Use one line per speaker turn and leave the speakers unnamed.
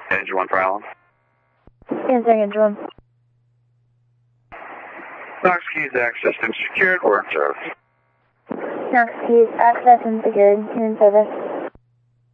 Engine 1 for Allen.
Answering Engine 1.
Knox Keys access and secured. We're in service.
Knox Keys access and secured. You're in service.